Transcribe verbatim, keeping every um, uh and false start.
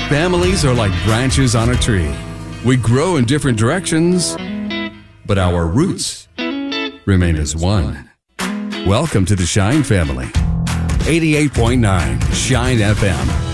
Families are like branches on a tree. We grow in different directions, but our roots remain as one. Welcome to the Shine family. eighty-eight point nine Shine F M.